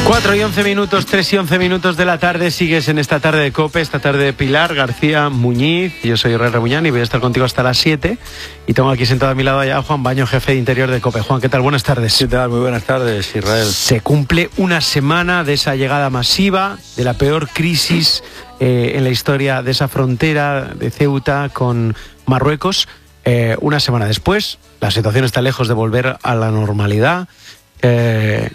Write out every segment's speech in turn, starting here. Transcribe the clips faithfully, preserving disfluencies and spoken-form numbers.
cuatro y once minutos, tres y once minutos de la tarde. Sigues en esta tarde de COPE, esta tarde de Pilar García Muñiz. Yo soy Israel Rebuñán y voy a estar contigo hasta las siete. Y tengo aquí sentado a mi lado ya a Juan Baño, jefe de Interior de COPE. Juan, ¿qué tal? Buenas tardes. ¿Qué tal? Muy buenas tardes, Israel. Se cumple una semana de esa llegada masiva, de la peor crisis eh, en la historia de esa frontera de Ceuta con Marruecos. Eh, una semana después, la situación está lejos de volver a la normalidad. Eh...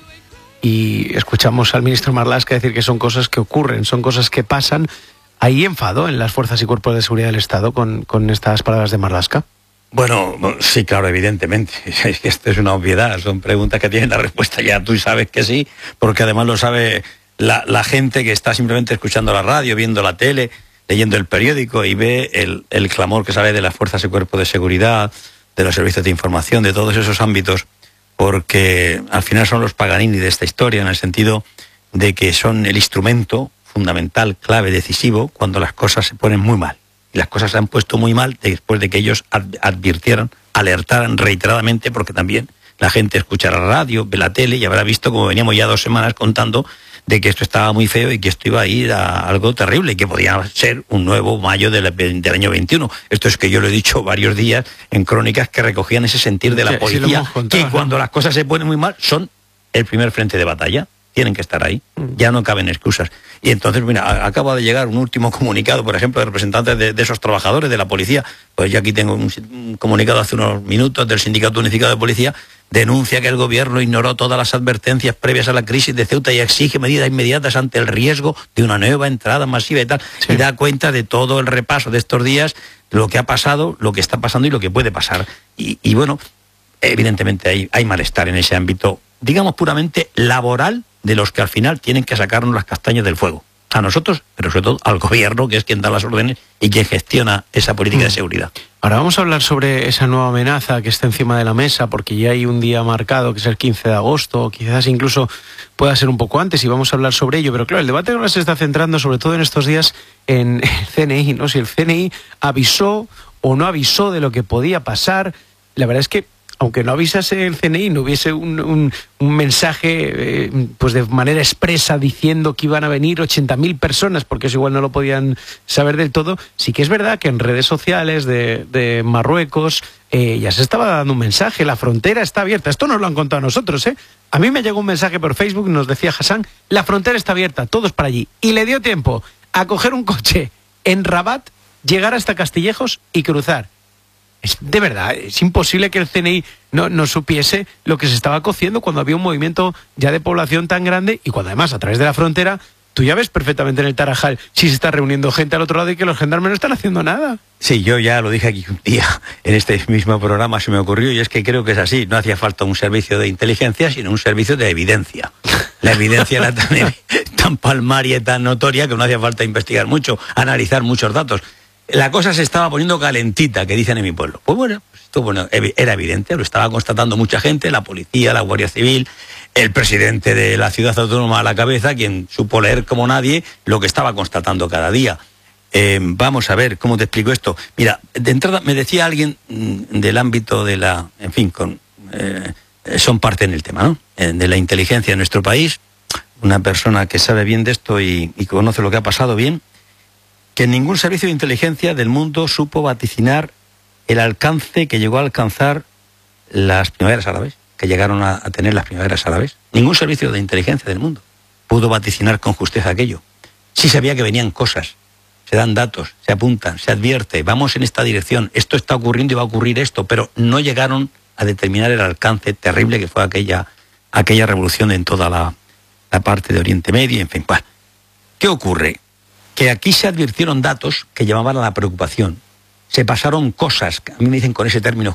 Y escuchamos al ministro Marlaska decir que son cosas que ocurren, son cosas que pasan. ¿Hay enfado en las fuerzas y cuerpos de seguridad del Estado con, con estas palabras de Marlaska? Bueno, sí, claro, evidentemente. Es que esto es una obviedad, son preguntas que tienen la respuesta ya. Tú sabes que sí, porque además lo sabe la, la gente que está simplemente escuchando la radio, viendo la tele, leyendo el periódico y ve el, el clamor que sale de las fuerzas y cuerpos de seguridad, de los servicios de información, de todos esos ámbitos, porque al final son los Paganini de esta historia, en el sentido de que son el instrumento fundamental, clave, decisivo, cuando las cosas se ponen muy mal. Y las cosas se han puesto muy mal después de que ellos advirtieran, alertaran reiteradamente, porque también la gente escucha la radio, ve la tele y habrá visto, como veníamos ya dos semanas contando, de que esto estaba muy feo y que esto iba a ir a algo terrible y que podía ser un nuevo mayo del, del año veintiuno. Esto es que yo lo he dicho varios días en crónicas que recogían ese sentir de la sí, policía, sí contado, que cuando ¿no? las cosas se ponen muy mal son el primer frente de batalla. Tienen que estar ahí, ya no caben excusas. Y entonces, mira, acaba de llegar un último comunicado, por ejemplo, de representantes de, de esos trabajadores de la policía. Pues yo aquí tengo un, un comunicado hace unos minutos del Sindicato Unificado de Policía. Denuncia que el gobierno ignoró todas las advertencias previas a la crisis de Ceuta y exige medidas inmediatas ante el riesgo de una nueva entrada masiva y tal. Sí. Y da cuenta de todo el repaso de estos días, lo que ha pasado, lo que está pasando y lo que puede pasar. Y, y bueno, evidentemente hay, hay malestar en ese ámbito, digamos puramente laboral, de los que al final tienen que sacarnos las castañas del fuego. A nosotros, pero sobre todo al gobierno, que es quien da las órdenes y quien gestiona esa política mm. de seguridad. Ahora vamos a hablar sobre esa nueva amenaza que está encima de la mesa, porque ya hay un día marcado, que es el quince de agosto, quizás incluso pueda ser un poco antes, y vamos a hablar sobre ello. Pero claro, el debate ahora se está centrando, sobre todo en estos días, en el C N I, ¿no? Si el C N I avisó o no avisó de lo que podía pasar. La verdad es que aunque no avisase el C N I, no hubiese un, un, un mensaje eh, pues de manera expresa diciendo que iban a venir ochenta mil personas, porque eso igual no lo podían saber del todo, sí que es verdad que en redes sociales de, de Marruecos eh, ya se estaba dando un mensaje, la frontera está abierta. Esto nos lo han contado a nosotros, ¿eh? A mí me llegó un mensaje por Facebook, nos decía Hassan, la frontera está abierta, todos para allí. Y le dio tiempo a coger un coche en Rabat, llegar hasta Castillejos y cruzar. Es, de verdad, es imposible que el C N I no, no supiese lo que se estaba cociendo cuando había un movimiento ya de población tan grande y cuando además a través de la frontera tú ya ves perfectamente en el Tarajal si se está reuniendo gente al otro lado y que los gendarmes no están haciendo nada. Sí, yo ya lo dije aquí un día en este mismo programa, se me ocurrió, y es que creo que es así. No hacía falta un servicio de inteligencia, sino un servicio de evidencia. La evidencia era tan, tan palmaria y tan notoria que no hacía falta investigar mucho, analizar muchos datos. La cosa se estaba poniendo calentita, que dicen en mi pueblo. Pues bueno, esto bueno, era evidente, lo estaba constatando mucha gente, la policía, la Guardia Civil, el presidente de la ciudad autónoma a la cabeza, quien supo leer como nadie lo que estaba constatando cada día. Eh, vamos a ver, ¿cómo te explico esto? Mira, de entrada me decía alguien mmm, del ámbito de la, en fin, con, eh, son parte en el tema, ¿no? Eh, de la inteligencia en nuestro país, una persona que sabe bien de esto y, y conoce lo que ha pasado bien, que ningún servicio de inteligencia del mundo supo vaticinar el alcance que llegó a alcanzar las primaveras árabes, que llegaron a, a tener las primaveras árabes. Ningún servicio de inteligencia del mundo pudo vaticinar con justeza aquello. Sí sabía que venían cosas, se dan datos, se apuntan, se advierte, vamos en esta dirección, esto está ocurriendo y va a ocurrir esto, pero no llegaron a determinar el alcance terrible que fue aquella, aquella revolución en toda la, la parte de Oriente Medio, en fin. Bueno, ¿qué ocurre? Que aquí se advirtieron datos que llamaban a la preocupación. Se pasaron cosas, a mí me dicen con ese término